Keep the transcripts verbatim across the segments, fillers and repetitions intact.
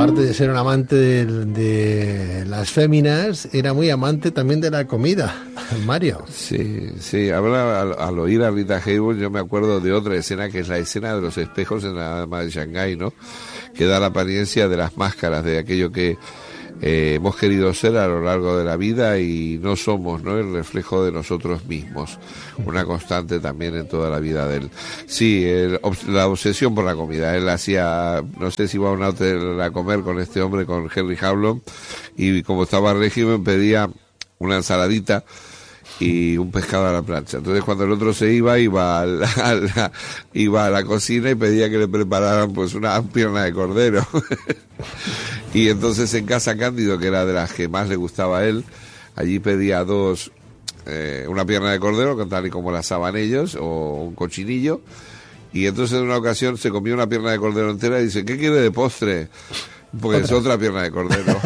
aparte de ser un amante de, de las féminas, era muy amante también de la comida, Mario. Sí, sí, habla al, al oír a Rita Hayworth, yo me acuerdo de otra escena que es la escena de los espejos en la Dama de Shanghái, ¿no? Que da la apariencia de las máscaras, de aquello que eh, hemos querido ser a lo largo de la vida y no somos, ¿no? El reflejo de nosotros mismos. Una constante también en toda la vida de él. Sí, el, la obsesión por la comida. Él hacía, no sé si iba a un hotel a comer con este hombre, con Henry Jablon, y como estaba en régimen pedía una ensaladita y un pescado a la plancha. Entonces cuando el otro se iba, iba a la, a la, iba a la cocina y pedía que le prepararan pues una pierna de cordero. Y entonces en Casa Cándido, que era de las que más le gustaba a él, allí pedía dos, eh, una pierna de cordero, tal y como la asaban ellos, o un cochinillo, y entonces en una ocasión se comió una pierna de cordero entera y dice, ¿qué quiere de postre? Porque es otra pierna de cordero.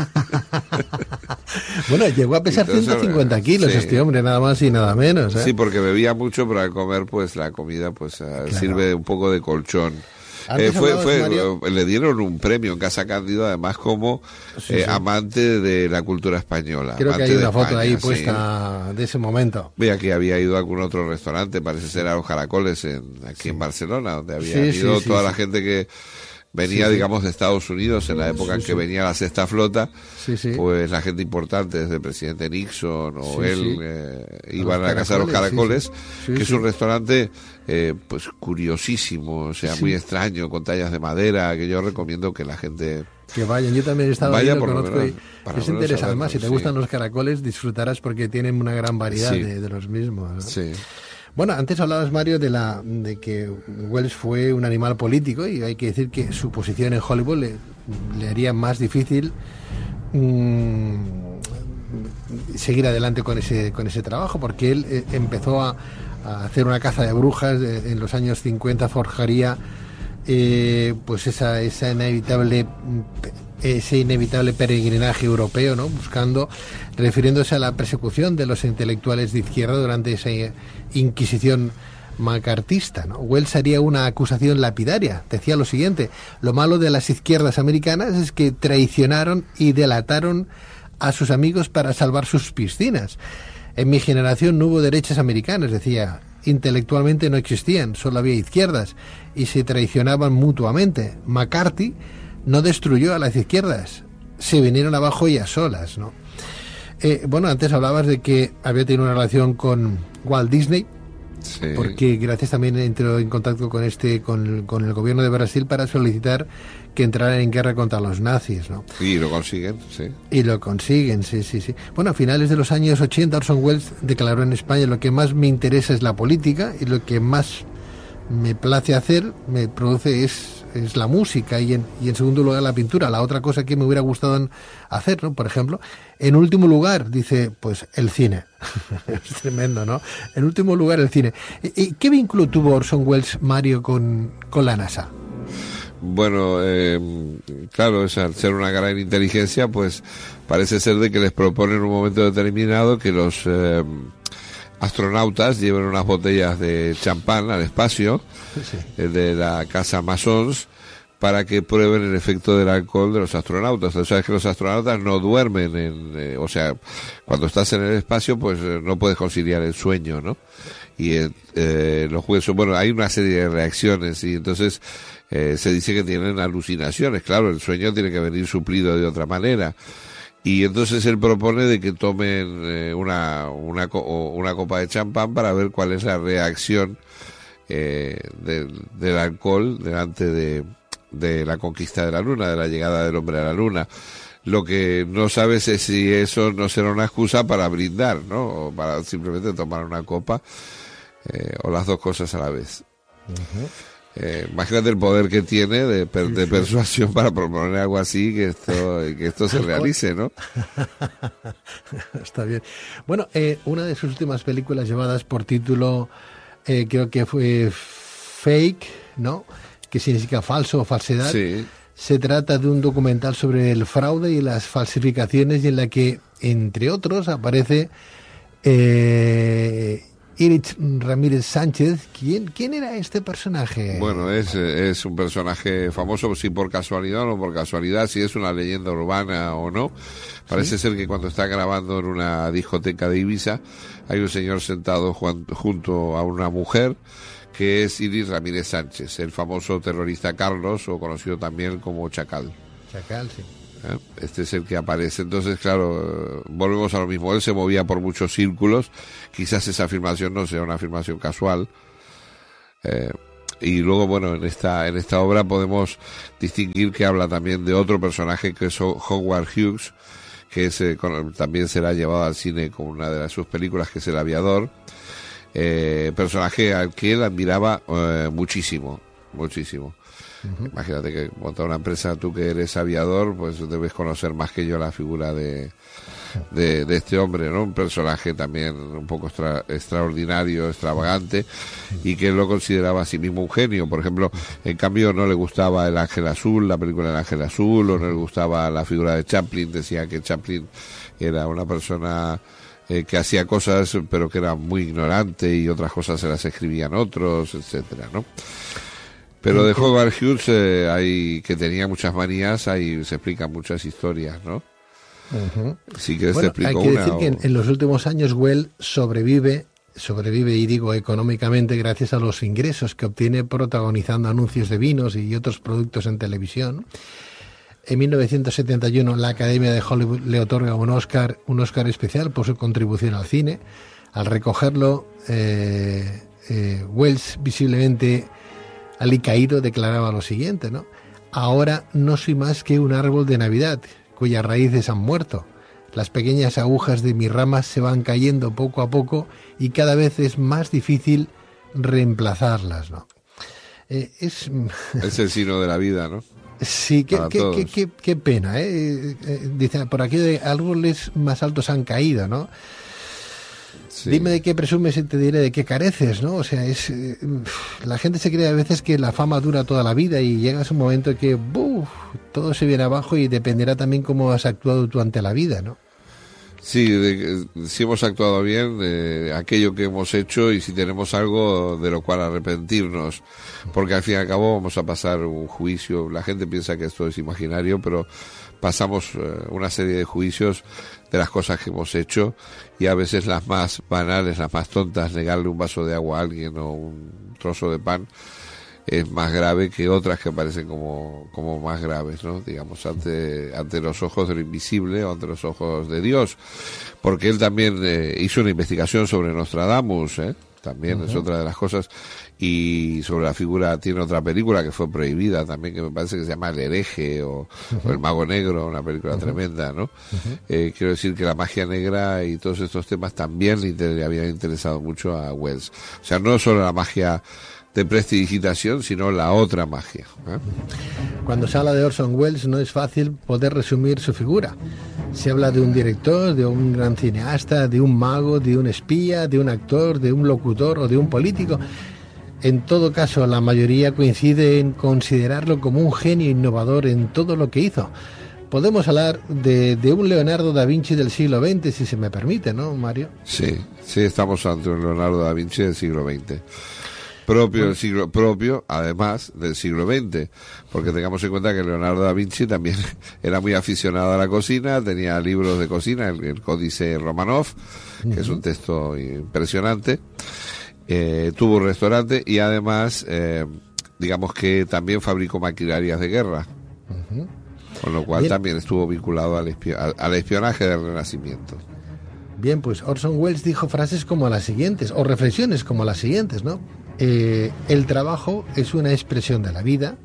Bueno, llegó a pesar Entonces, ciento cincuenta kilos sí. este hombre, nada más y nada menos, ¿eh? Sí, porque bebía mucho, pero al comer, pues la comida pues claro. sirve un poco de colchón. Eh, fue, fue, Mario... Le dieron un premio en Casa Cándido, además como sí, eh, sí. amante de la cultura española. Creo que hay una foto España, ahí puesta sí. de ese momento. Veía que había ido a algún otro restaurante, parece ser a los Caracoles, en, aquí sí. en Barcelona, donde había sí, ido sí, toda sí, la sí. gente que venía, sí, digamos, de Estados Unidos, en la época sí, en que sí. venía la Sexta Flota, sí, sí. pues la gente importante, desde el presidente Nixon o sí, él, sí. Eh, iban a la Casa de los Caracoles, sí, sí. Sí, que sí. es un restaurante eh, pues curiosísimo, o sea, sí. muy extraño, con tallas de madera, que yo recomiendo que la gente... Que vayan, yo también he estado Vaya ahí, lo por conozco lo y es interesante. Además, si te sí. gustan los caracoles, disfrutarás porque tienen una gran variedad sí. de, de los mismos, ¿no? Sí. Bueno, antes hablabas, Mario, de la de que Welles fue un animal político y hay que decir que su posición en Hollywood le, le haría más difícil mmm, seguir adelante con ese con ese trabajo, porque él eh, empezó a, a hacer una caza de brujas eh, en los años cincuenta, forjaría eh, pues esa esa inevitable ese inevitable peregrinaje europeo, ¿no? Buscando, refiriéndose a la persecución de los intelectuales de izquierda durante esa inquisición macartista, ¿no? Welles haría una acusación lapidaria. Decía lo siguiente: lo malo de las izquierdas americanas es que traicionaron y delataron a sus amigos para salvar sus piscinas. En mi generación no hubo derechas americanas, decía. Intelectualmente no existían, solo había izquierdas y se traicionaban mutuamente. McCarthy no destruyó a las izquierdas, se vinieron abajo ellas solas, ¿no? Eh, bueno, antes hablabas de que había tenido una relación con Walt Disney, sí. porque gracias también entró en contacto con este, con, con el gobierno de Brasil para solicitar que entraran en guerra contra los nazis, ¿no? Y lo consiguen, sí. Y lo consiguen, sí, sí, sí. Bueno, a finales de los años ochenta, Orson Welles declaró en España: lo que más me interesa es la política y lo que más me place hacer, me produce es, es la música y en, y en segundo lugar la pintura. La otra cosa que me hubiera gustado hacer, ¿no? Por ejemplo, en último lugar, dice, pues el cine. Es tremendo, ¿no? En último lugar el cine. ¿Y qué vínculo tuvo Orson Welles, Mario, con, con la NASA? Bueno, eh, claro, es, al ser una gran inteligencia, pues parece ser de que les proponen en un momento determinado que los eh, astronautas lleven unas botellas de champán al espacio, sí. eh, de la casa Masons, para que prueben el efecto del alcohol de los astronautas. O sea, es que los astronautas no duermen, en, eh, o sea, cuando estás en el espacio, pues eh, no puedes conciliar el sueño, ¿no? Y eh, los huesos, bueno, hay una serie de reacciones y entonces eh, se dice que tienen alucinaciones. Claro, el sueño tiene que venir suplido de otra manera. Y entonces él propone de que tomen eh, una, una, una copa de champán para ver cuál es la reacción eh, de, del alcohol delante de, de la conquista de la Luna, de la llegada del hombre a la Luna. Lo que no sabes es si eso no será una excusa para brindar, ¿no? O para simplemente tomar una copa, eh, o las dos cosas a la vez. Uh-huh. Eh, imagínate el poder que tiene de, per, de persuasión para proponer algo así, que esto, que esto se realice, ¿no? Está bien. Bueno, eh, una de sus últimas películas llevadas por título, eh, creo que fue Fake, ¿no? Que significa falso o falsedad. Sí. Se trata de un documental sobre el fraude y las falsificaciones y en la que, entre otros, aparece eh, Irish Ramírez Sánchez. ¿Quién, quién era este personaje? Bueno, es, es un personaje famoso, si por casualidad o no por casualidad, si es una leyenda urbana o no. Parece ¿Sí? ser que cuando está grabando en una discoteca de Ibiza, hay un señor sentado ju- junto a una mujer, que es Irish Ramírez Sánchez, el famoso terrorista Carlos, o conocido también como Chacal. Chacal, sí. Este es el que aparece. Entonces, claro, volvemos a lo mismo. Él se movía por muchos círculos. Quizás esa afirmación no sea una afirmación casual. Eh, y luego, bueno, en esta en esta obra podemos distinguir que habla también de otro personaje, que es Howard Hughes, que es, eh, con, también será llevado al cine con una de las, sus películas, que es El Aviador. Eh, personaje al que él admiraba eh, muchísimo, muchísimo. Uh-huh. Imagínate que montar una empresa, tú que eres aviador, pues debes conocer más que yo la figura de, de, de este hombre, ¿no? Un personaje también un poco extra, extraordinario, extravagante, y que él lo consideraba a sí mismo un genio. Por ejemplo, en cambio no le gustaba El Ángel Azul, la película El Ángel Azul, o no le gustaba la figura de Chaplin. Decía que Chaplin era una persona eh, que hacía cosas pero que era muy ignorante, y otras cosas se las escribían otros, etcétera, ¿no? Pero de Howard Hughes, eh, hay, que tenía muchas manías, ahí se explican muchas historias, ¿no? Uh-huh. Si quieres bueno, te explico hay que una. decir o... que en, en los últimos años Wells sobrevive, sobrevive y digo económicamente, gracias a los ingresos que obtiene protagonizando anuncios de vinos y otros productos en televisión. En mil novecientos setenta y uno la Academia de Hollywood le otorga un Oscar, un Oscar especial por su contribución al cine. Al recogerlo, eh, eh, Wells, visiblemente alicaído, declaraba lo siguiente, ¿no? Ahora no soy más que un árbol de Navidad, cuyas raíces han muerto. Las pequeñas agujas de mis ramas se van cayendo poco a poco y cada vez es más difícil reemplazarlas, ¿no? Eh, es... es el signo de la vida, ¿no? Sí, qué, qué, qué, qué, qué pena, ¿eh? Eh, Dice, por aquí de árboles más altos han caído, ¿no? Sí. Dime de qué presumes y te diré de qué careces, ¿no? O sea, es eh, la gente se cree a veces que la fama dura toda la vida, y llega un momento en que ¡buf!, todo se viene abajo, y dependerá también cómo has actuado tú ante la vida, ¿no? Sí, de, si hemos actuado bien, de aquello que hemos hecho, y si tenemos algo de lo cual arrepentirnos, porque al fin y al cabo vamos a pasar un juicio. La gente piensa que esto es imaginario, pero pasamos eh, una serie de juicios de las cosas que hemos hecho, y a veces las más banales, las más tontas, negarle un vaso de agua a alguien o un trozo de pan, es más grave que otras que parecen como, como más graves, ¿no? Digamos, ante, ante los ojos de lo invisible, o ante los ojos de Dios. Porque él también eh, hizo una investigación sobre Nostradamus, ¿eh? También uh-huh. es otra de las cosas. Y sobre la figura, tiene otra película que fue prohibida también, que me parece que se llama El Hereje, o, uh-huh. o El Mago Negro, una película uh-huh. tremenda, ¿no? Uh-huh. Eh, quiero decir que la magia negra y todos estos temas también le, inter- le habían interesado mucho a Wells. O sea, no solo la magia de prestidigitación, sino la otra magia, ¿eh? Cuando se habla de Orson Welles no es fácil poder resumir su figura. Se habla de un director, de un gran cineasta, de un mago, de un espía, de un actor, de un locutor o de un político. En todo caso, la mayoría coincide en considerarlo como un genio innovador en todo lo que hizo. Podemos hablar de, de un Leonardo da Vinci del siglo veinte, si se me permite, ¿no, Mario? Sí, sí, estamos ante un Leonardo da Vinci del siglo veinte. Propio del siglo, propio, además, del siglo veinte, porque tengamos en cuenta que Leonardo da Vinci también era muy aficionado a la cocina, tenía libros de cocina, el, el Códice Romanov, que uh-huh. es un texto impresionante, eh, tuvo un restaurante, y además, eh, digamos que también fabricó maquinarias de guerra, uh-huh. con lo cual Bien. también estuvo vinculado al, espio- al, al espionaje del Renacimiento. Bien, pues Orson Welles dijo frases como las siguientes, o reflexiones como las siguientes, ¿no? Eh, el trabajo es una expresión de la vida.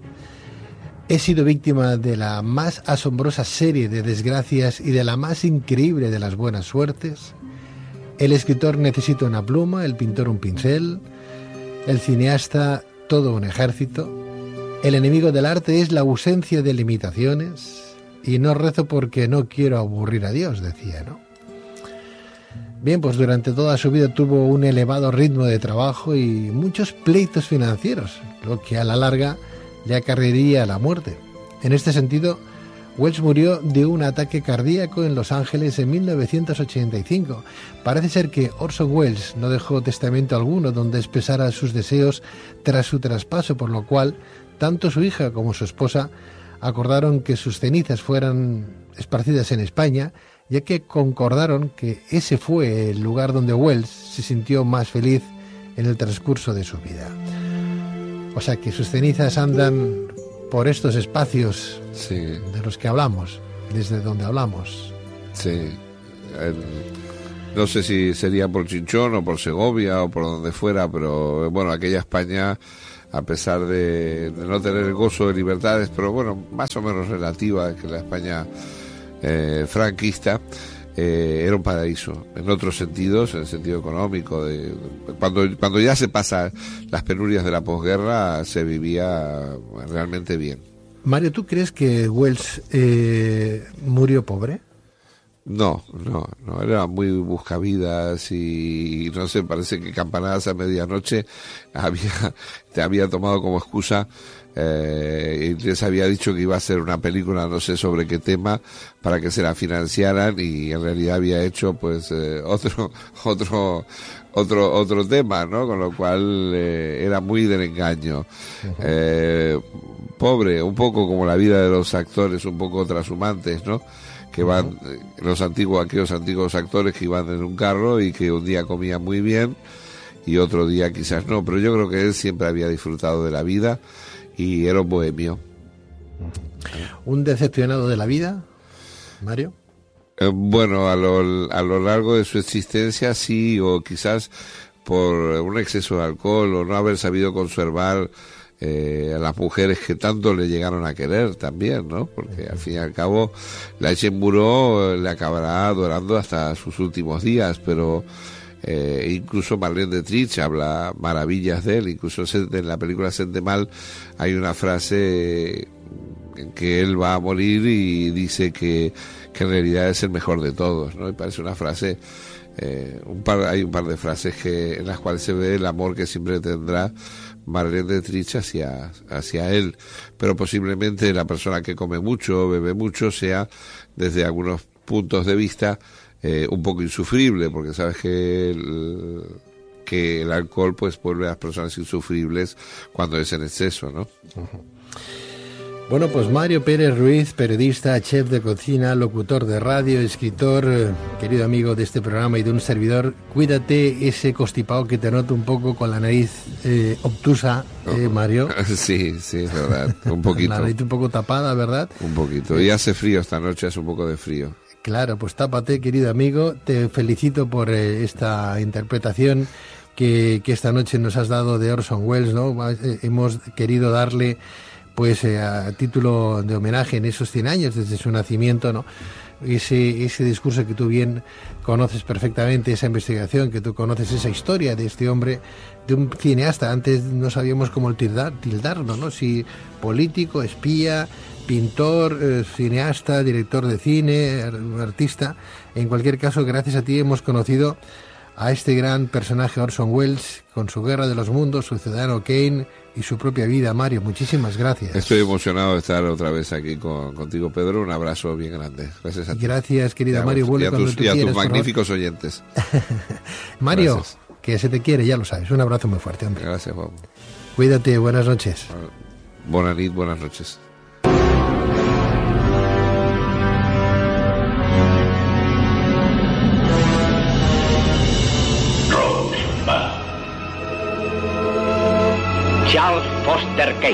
He sido víctima de la más asombrosa serie de desgracias y de la más increíble de las buenas suertes. El escritor necesita una pluma, el pintor un pincel, el cineasta todo un ejército. El enemigo del arte es la ausencia de limitaciones, y no rezo porque no quiero aburrir a Dios, decía, ¿no? Bien, pues durante toda su vida tuvo un elevado ritmo de trabajo y muchos pleitos financieros, lo que a la larga le acarrearía la muerte. En este sentido, Wells murió de un ataque cardíaco en Los Ángeles en mil novecientos ochenta y cinco. Parece ser que Orson Welles no dejó testamento alguno donde expresara sus deseos tras su traspaso, por lo cual tanto su hija como su esposa acordaron que sus cenizas fueran esparcidas en España, ya que concordaron que ese fue el lugar donde Wells se sintió más feliz en el transcurso de su vida. O sea que sus cenizas andan por estos espacios, sí, de los que hablamos, desde donde hablamos. Sí. El, no sé si sería por Chinchón o por Segovia o por donde fuera, pero bueno, aquella España, a pesar de, de no tener el gozo de libertades, pero bueno, más o menos relativa que la España eh, franquista, eh, era un paraíso, en otros sentidos, en el sentido económico. De, de, cuando, cuando ya se pasan las penurias de la posguerra, se vivía realmente bien. Mario, ¿tú crees que Wells eh, murió pobre? No, no, no, era muy buscavidas y no sé, parece que Campanadas a medianoche había, te había tomado como excusa eh, y les había dicho que iba a hacer una película, no sé sobre qué tema, para que se la financiaran, y en realidad había hecho pues eh, otro, otro, otro, otro tema, ¿no? Con lo cual eh, era muy del engaño. Uh-huh. Eh, pobre, un poco como la vida de los actores, un poco trashumantes, ¿no? Que van, los antiguos, aquellos antiguos actores que iban en un carro y que un día comían muy bien y otro día quizás no, pero yo creo que él siempre había disfrutado de la vida y era un bohemio. ¿Un decepcionado de la vida, Mario? Eh, bueno, a lo, a lo largo de su existencia sí, o quizás por un exceso de alcohol o no haber sabido conservar Eh, a las mujeres que tanto le llegaron a querer también, ¿no? Porque al fin y al cabo la Echemburó le acabará adorando hasta sus últimos días, pero eh, incluso Marlene Dietrich habla maravillas de él. Incluso en la película Sentemal hay una frase en que él va a morir y dice que, que en realidad es el mejor de todos, ¿no? Y parece una frase, eh, un par, hay un par de frases que en las cuales se ve el amor que siempre tendrá Marlene Dietrich hacia, hacia él, pero posiblemente la persona que come mucho, bebe mucho, sea desde algunos puntos de vista eh, un poco insufrible, porque sabes que el, que el alcohol pues vuelve a las personas insufribles cuando es en exceso, ¿no? Uh-huh. Bueno, pues Mario Pérez Ruiz, periodista, chef de cocina, locutor de radio, escritor, eh, querido amigo de este programa y de un servidor, cuídate ese constipado que te noto un poco con la nariz eh, obtusa, eh, Mario. Sí, sí, es verdad, un poquito. La nariz un poco tapada, ¿verdad? Un poquito, y hace frío esta noche, hace un poco de frío. Claro, pues tápate, querido amigo, te felicito por eh, esta interpretación que, que esta noche nos has dado de Orson Welles, ¿no? Eh, hemos querido darle pues eh, a título de homenaje en esos cien años desde su nacimiento, ¿no? Ese, ese discurso que tú bien conoces perfectamente, esa investigación que tú conoces, esa historia de este hombre, de un cineasta. Antes no sabíamos cómo tildar, tildarlo, ¿no? Si político, espía, pintor, eh, cineasta, director de cine, artista. En cualquier caso, gracias a ti hemos conocido a este gran personaje Orson Welles, con su Guerra de los Mundos, su Ciudadano Kane y su propia vida. Mario, muchísimas gracias. Estoy emocionado de estar otra vez aquí con, contigo, Pedro. Un abrazo bien grande. Gracias a ti. Gracias, querida Mario. Vuelve y a, cuando tus, tú y a quieras, tus magníficos favor. Oyentes. Mario, gracias. Que se te quiere, ya lo sabes. Un abrazo muy fuerte, hombre. Gracias, Juan. Cuídate, buenas noches. Buenas noches, buenas noches. Charles Foster Kane.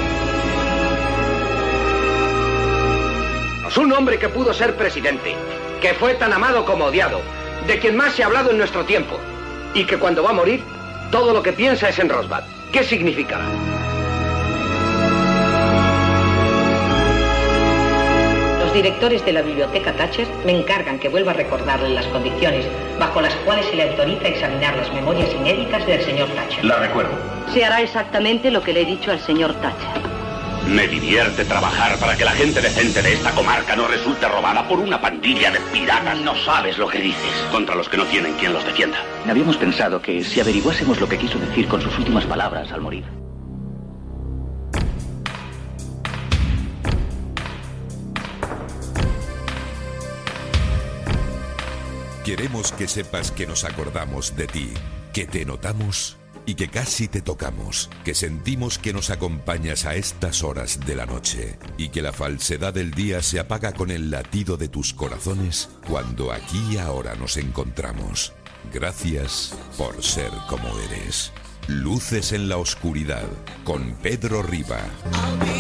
Es un hombre que pudo ser presidente, que fue tan amado como odiado, de quien más se ha hablado en nuestro tiempo, y que cuando va a morir, todo lo que piensa es en Rosbud. ¿Qué significará? Los directores de la biblioteca Thatcher me encargan que vuelva a recordarle las condiciones bajo las cuales se le autoriza examinar las memorias inéditas del señor Thatcher. La recuerdo. Se hará exactamente lo que le he dicho al señor Thatcher. Me divierte trabajar para que la gente decente de esta comarca no resulte robada por una pandilla de piratas. No sabes lo que dices. Contra los que no tienen quien los defienda. Habíamos pensado que si averiguásemos lo que quiso decir con sus últimas palabras al morir. Queremos que sepas que nos acordamos de ti, que te notamos y que casi te tocamos, que sentimos que nos acompañas a estas horas de la noche y que la falsedad del día se apaga con el latido de tus corazones cuando aquí y ahora nos encontramos. Gracias por ser como eres. Luces en la oscuridad con Pedro Riba.